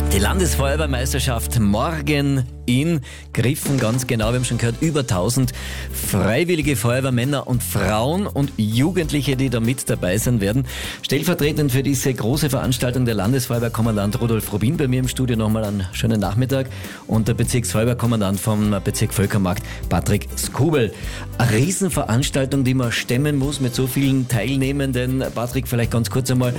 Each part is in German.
Die Landesfeuerwehrmeisterschaft morgen in Griffen, ganz genau, wir haben schon gehört, über 1000 freiwillige Feuerwehrmänner und Frauen und Jugendliche, die da mit dabei sein werden. Stellvertretend für diese große Veranstaltung der Landesfeuerwehrkommandant Rudolf Rubin, bei mir im Studio nochmal einen schönen Nachmittag, und der Bezirksfeuerwehrkommandant vom Bezirk Völkermarkt, Patrick Skubel. Eine Riesenveranstaltung, die man stemmen muss mit so vielen Teilnehmenden. Patrick, vielleicht ganz kurz einmal,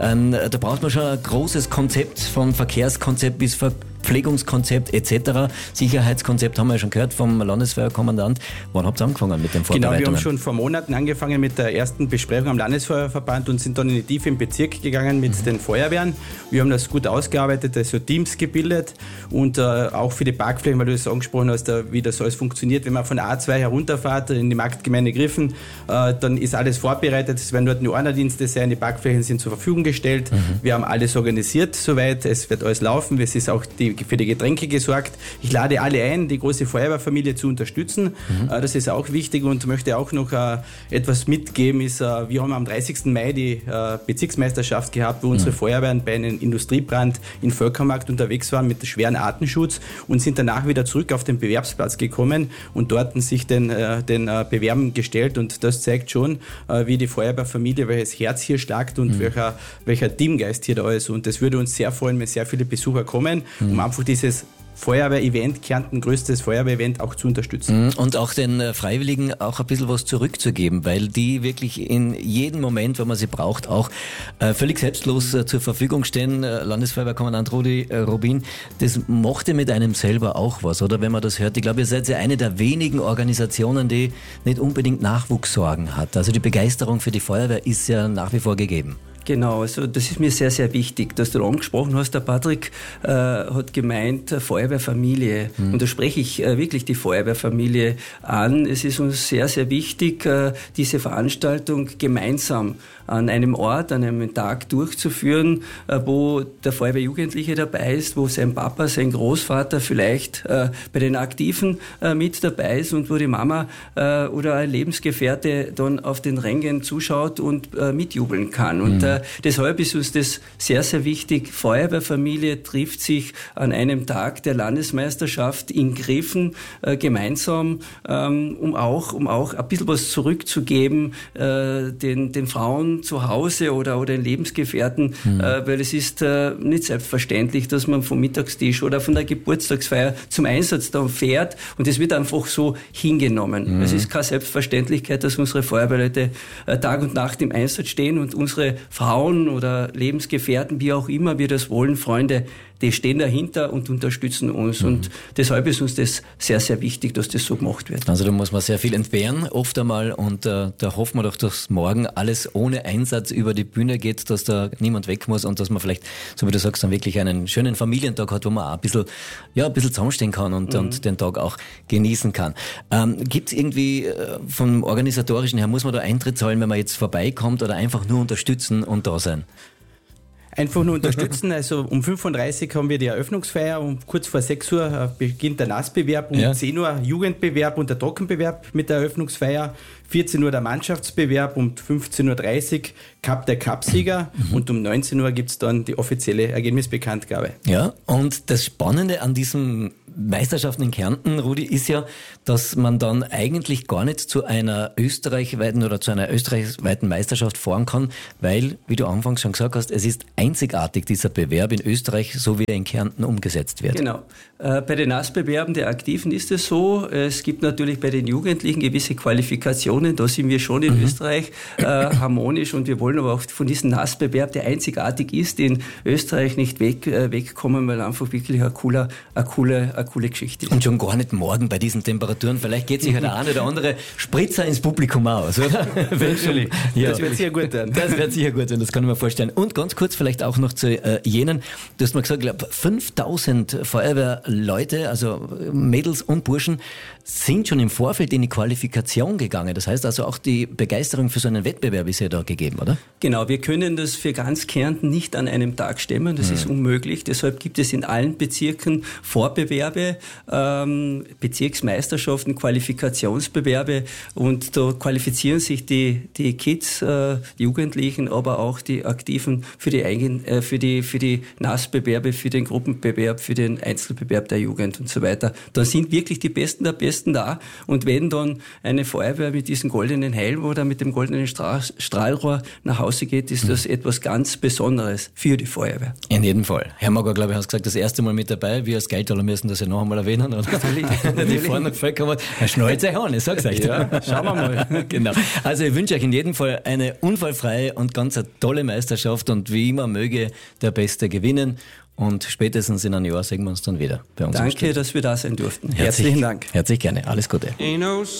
da braucht man schon ein großes Konzept, vom Verkehrskonzept bis Verpflegungskonzept etc. Sicherheitskonzept haben wir ja schon gehört vom Landesfeuerkommandant. Wann habt ihr angefangen mit den Vorbereitungen? Genau, wir haben schon vor Monaten angefangen mit der ersten Besprechung am Landesfeuerverband und sind dann in die Tiefe im Bezirk gegangen mit den Feuerwehren. Wir haben das gut ausgearbeitet, also Teams gebildet und auch für die Parkflächen, weil du das angesprochen hast, wie das alles funktioniert. Wenn man von A2 herunterfährt in die Marktgemeinde Griffen, dann ist alles vorbereitet. Es werden dort nur Ordnerdienste sein, die Parkflächen sind zur Verfügung gestellt. Wir haben alles organisiert soweit, es wird alles laufen. Es ist auch für die Getränke gesorgt. Ich lade alle ein, die große Feuerwehrfamilie zu unterstützen. Das ist auch wichtig und möchte auch noch etwas mitgeben. Wir haben am 30. Mai die Bezirksmeisterschaft gehabt, wo unsere Feuerwehren bei einem Industriebrand in Völkermarkt unterwegs waren mit schweren Artenschutz und sind danach wieder zurück auf den Bewerbsplatz gekommen und dort sich den Bewerben gestellt. Und das zeigt schon, wie die Feuerwehrfamilie, welches Herz hier schlagt und welcher Teamgeist hier da ist. Und es würde uns sehr freuen, wenn sehr viele Besucher kommen, um einfach dieses Feuerwehr-Event, Kärnten größtes Feuerwehr-Event auch zu unterstützen. Und auch den Freiwilligen auch ein bisschen was zurückzugeben, weil die wirklich in jedem Moment, wenn man sie braucht, auch völlig selbstlos zur Verfügung stehen. Landesfeuerwehrkommandant Rubin, das macht ja mit einem selber auch was, oder? Wenn man das hört. Ich glaube, ihr seid ja eine der wenigen Organisationen, die nicht unbedingt Nachwuchssorgen hat. Also die Begeisterung für die Feuerwehr ist ja nach wie vor gegeben. Genau, also das ist mir sehr, sehr wichtig, dass du da angesprochen hast. Der Patrick hat gemeint, Feuerwehrfamilie. Und da spreche ich wirklich die Feuerwehrfamilie an. Es ist uns sehr, sehr wichtig, diese Veranstaltung gemeinsam an einem Ort, an einem Tag durchzuführen, wo der Feuerwehrjugendliche dabei ist, wo sein Papa, sein Großvater vielleicht bei den Aktiven mit dabei ist und wo die Mama oder ein Lebensgefährte dann auf den Rängen zuschaut und mitjubeln kann. Und deshalb ist uns das sehr, sehr wichtig. Feuerwehrfamilie trifft sich an einem Tag der Landesmeisterschaft in Griffen gemeinsam, um auch ein bisschen was zurückzugeben den Frauen zu Hause oder den Lebensgefährten, weil es ist nicht selbstverständlich, dass man vom Mittagstisch oder von der Geburtstagsfeier zum Einsatz dann fährt und es wird einfach so hingenommen. Es ist keine Selbstverständlichkeit, dass unsere Feuerwehrleute Tag und Nacht im Einsatz stehen und unsere Frauen oder Lebensgefährten, wie auch immer wir das wollen, Freunde, die stehen dahinter und unterstützen uns. Und deshalb ist uns das sehr, sehr wichtig, dass das so gemacht wird. Also da muss man sehr viel entbehren, oft einmal. Und da hoffen wir doch, dass morgen alles ohne Einsatz über die Bühne geht, dass da niemand weg muss und dass man vielleicht, so wie du sagst, dann wirklich einen schönen Familientag hat, wo man auch ein bisschen zusammenstehen kann und den Tag auch genießen kann. Gibt es irgendwie vom Organisatorischen her, muss man da Eintritt zahlen, wenn man jetzt vorbeikommt, oder einfach nur unterstützen und da sein? Einfach nur unterstützen, also um 5.30 Uhr haben wir die Eröffnungsfeier, kurz vor 6 Uhr beginnt der Nassbewerb, um 10 Uhr Jugendbewerb und der Trockenbewerb mit der Eröffnungsfeier, 14 Uhr der Mannschaftsbewerb, um 15.30 Uhr Cup der Cupsieger und um 19 Uhr gibt es dann die offizielle Ergebnisbekanntgabe. Ja, und das Spannende an diesen Meisterschaften in Kärnten, Rudi, ist ja, dass man dann eigentlich gar nicht zu einer österreichweiten Meisterschaft fahren kann, weil, wie du anfangs schon gesagt hast, es ist einzigartig, dieser Bewerb in Österreich, so wie er in Kärnten umgesetzt wird. Genau. Bei den Nassbewerben der Aktiven ist es so, es gibt natürlich bei den Jugendlichen gewisse Qualifikationen, da sind wir schon in Österreich harmonisch und wir wollen aber auch von diesem Nassbewerb, der einzigartig ist, in Österreich nicht wegkommen, weil einfach wirklich eine coole Geschichte ist. Und schon gar nicht morgen bei diesen Temperaturen, vielleicht geht sich ja der eine oder andere Spritzer ins Publikum aus, oder? Natürlich. Ja. Das wird sicher gut sein. Das wird sicher gut sein, das kann ich mir vorstellen. Und ganz kurz vielleicht auch noch zu jenen, du hast mal gesagt, ich glaube 5000 Feuerwehrleute, also Mädels und Burschen, sind schon im Vorfeld in die Qualifikation gegangen. Das heißt also auch die Begeisterung für so einen Wettbewerb ist ja da gegeben, oder? Genau, wir können das für ganz Kärnten nicht an einem Tag stemmen, das ist unmöglich. Deshalb gibt es in allen Bezirken Vorbewerbe, Wettbewerbe, Bezirksmeisterschaften, Qualifikationsbewerbe und da qualifizieren sich die Kids, die Jugendlichen, aber auch die Aktiven für die NAS-Bewerbe, für den Gruppenbewerb, für den Einzelbewerb der Jugend und so weiter. Da sind wirklich die Besten der Besten da und wenn dann eine Feuerwehr mit diesem goldenen Helm oder mit dem goldenen Strahlrohr nach Hause geht, ist das etwas ganz Besonderes für die Feuerwehr. In jedem Fall. Herr Magger, glaube ich, hast gesagt, das erste Mal mit dabei. Wir als Geldtaler müssen das ja noch einmal erwähnen. Oder? Die vorne gefällt haben, schnallt euch an, ich sag's euch. Ja, schauen wir mal. Genau. Also ich wünsche euch in jedem Fall eine unfallfreie und ganz eine tolle Meisterschaft und wie immer möge der Beste gewinnen. Und spätestens in einem Jahr sehen wir uns dann wieder bei uns. Danke, dass wir da sein durften. Herzlichen Dank. Herzlich gerne. Alles Gute.